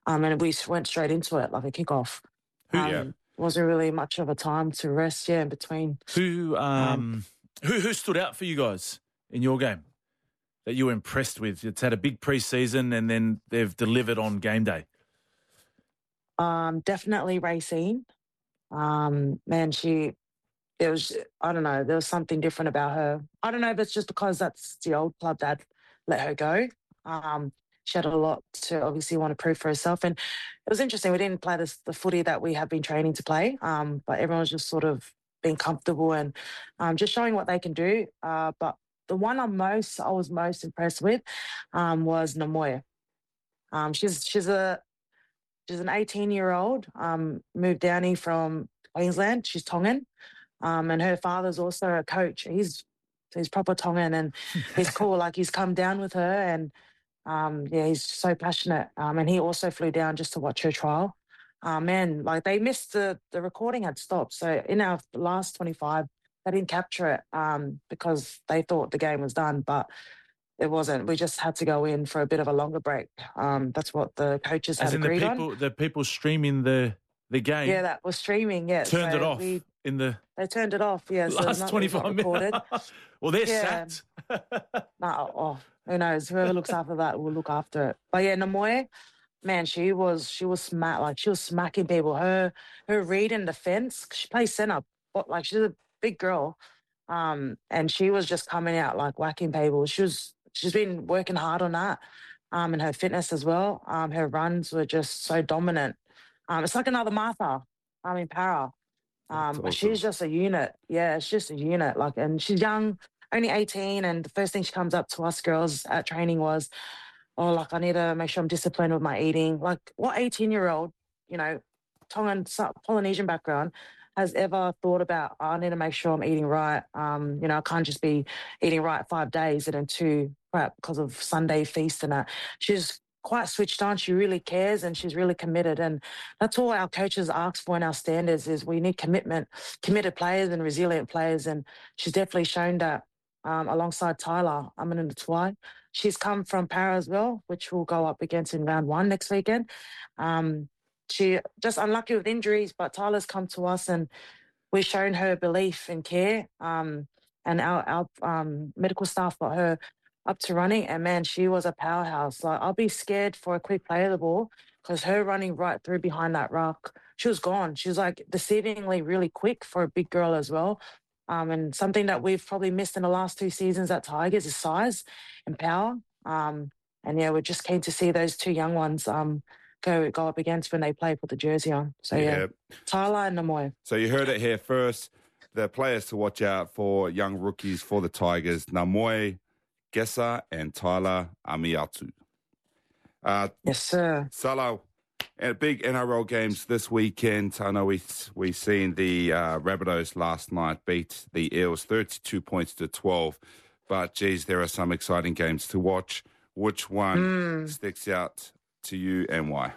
And we went straight into it like a kickoff. Yeah. Wasn't really much of a time to rest, in between. Who stood out for you guys in your game that you were impressed with? It's had a big preseason and then they've delivered on game day. Definitely Racine. Man, there was something different about her. I don't know if it's just because that's the old club that let her go. She had a lot to obviously want to prove for herself. And it was interesting. We didn't play the footy that we have been training to play, but everyone was just sort of being comfortable and just showing what they can do. But the one I was most impressed with was Namoya. She's an 18-year-old, moved down here from Queensland. She's Tongan. And her father's also a coach. He's proper Tongan and he's cool. Like he's come down with her and he's so passionate. And he also flew down just to watch her trial. Man, like they missed the recording had stopped. So in our last 25, they didn't capture it because they thought the game was done, but it wasn't. We just had to go in for a bit of a longer break. That's what the coaches had agreed on. The people streaming the game. Yeah, that was streaming. Yeah, turned it off They turned it off. Yeah, last so 25 minutes. Well, they're sacked. Who knows? Whoever looks after that will look after it. But yeah, Namoya, man, she was smack. Like she was smacking people. Her read in defense. She plays center, but like she's a big girl, and she was just coming out like whacking people. She's been working hard on that, and her fitness as well. Her runs were just so dominant. It's like another Martha. In para. Awesome. She's just a unit. Yeah, it's just a unit. Like, and she's young, only 18. And the first thing she comes up to us girls at training was, I need to make sure I'm disciplined with my eating. Like, what 18-year-old, Tongan Polynesian background has ever thought about, I need to make sure I'm eating right. I can't just be eating right 5 days and then 2 crap because of Sunday feast and that. She's quite switched on. She really cares and she's really committed. And that's all our coaches ask for in our standards is we need committed players and resilient players. And she's definitely shown that alongside Tyler Amanatawai. She's come from para as well, which we'll go up against in round 1 next weekend. She just unlucky with injuries, but Tyler's come to us and we've shown her belief and care. And our medical staff got her up to running, and man, she was a powerhouse. Like I'll be scared for a quick play of the ball because her running right through behind that rock, she was gone. She was like deceivingly really quick for a big girl as well. And something that we've probably missed in the last 2 seasons at Tigers is size and power. And yeah, we're just keen to see those 2 young ones go up against when they play, put the jersey on. So yeah. Tyler and Namoya. So you heard it here first. The players to watch out for, young rookies for the Tigers, Namoya, Gesa and Tyler Amiatu. Yes, sir. Salo, big NRL games this weekend. I know we seen the Rabbitohs last night beat the Eels 32 points to 12. But, geez, there are some exciting games to watch. Which one sticks out to you and why?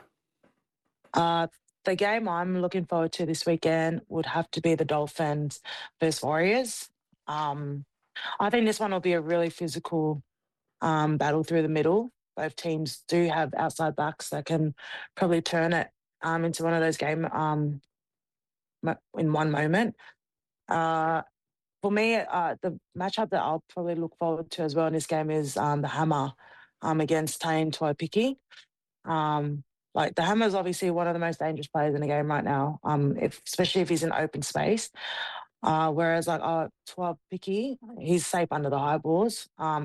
The game I'm looking forward to this weekend would have to be the Dolphins versus Warriors. I think this one will be a really physical battle through the middle. Both teams do have outside backs that can probably turn it into one of those games in one moment. For me, the matchup that I'll probably look forward to as well in this game is the Hammer against Tane Tuaipiki. Like the Hammer is obviously one of the most dangerous players in the game right now, especially if he's in open space. Whereas like Tuaipiki, he's safe under the high balls.